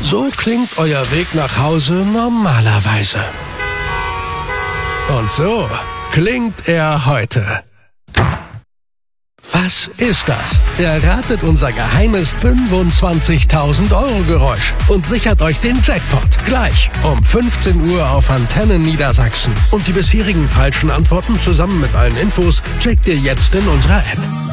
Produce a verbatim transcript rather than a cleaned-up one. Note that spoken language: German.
So klingt euer Weg nach Hause normalerweise. Und so klingt er heute. Was ist das? Erratet unser geheimes fünfundzwanzigtausend Euro Geräusch und sichert euch den Jackpot gleich um fünfzehn Uhr auf Antenne Niedersachsen. Und die bisherigen falschen Antworten zusammen mit allen Infos checkt ihr jetzt in unserer App.